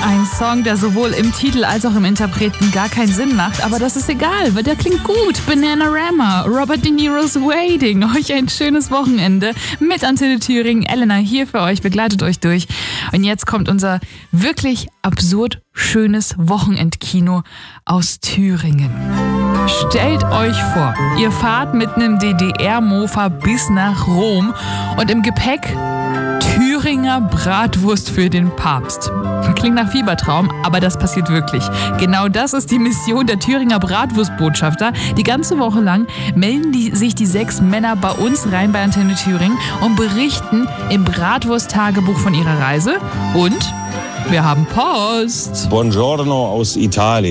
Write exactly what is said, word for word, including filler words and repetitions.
Ein Song, der sowohl im Titel als auch im Interpreten gar keinen Sinn macht, aber das ist egal, weil der klingt gut. Bananarama, Robert De Niro's Waiting. Euch ein schönes Wochenende mit Antenne Thüringen. Elena hier für euch, begleitet euch durch. Und jetzt kommt unser wirklich absurd schönes Wochenendkino aus Thüringen. Stellt euch vor, ihr fahrt mit einem D D R-Mofa bis nach Rom und im Gepäck Thüringer Bratwurst für den Papst. Klingt nach Fiebertraum, aber das passiert wirklich. Genau das ist die Mission der Thüringer Bratwurstbotschafter. Die ganze Woche lang melden die, sich die sechs Männer bei uns rein bei Antenne Thüringen und berichten im Bratwurst-Tagebuch von ihrer Reise. Und wir haben Post. Buongiorno aus Italien.